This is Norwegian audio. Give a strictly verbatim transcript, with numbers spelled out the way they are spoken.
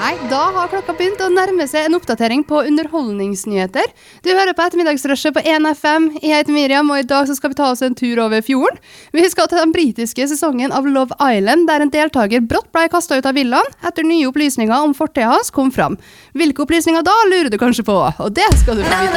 Nei, da har klokka begynt å nærme seg en oppdatering på underholdningsnyheter. Du hører på ettermiddagsrushet på en F M. Jeg heter Miriam, og i dag så skal vi ta oss en tur over fjorden. Vi skal til den britiske sesongen av Love Island, der en deltaker brått ble kastet ut av villaen etter nye opplysninger om fortiden hans kom fram. Hvilke opplysninger da, lurer du kanskje på? Og det skal du få vite.